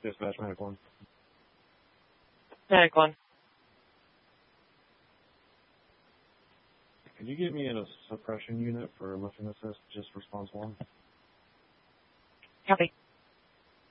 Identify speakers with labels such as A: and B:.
A: Dispatch Medic 1.
B: Medic 1.
A: Can you get me in a suppression unit for lifting assist, just response 1?
B: Copy.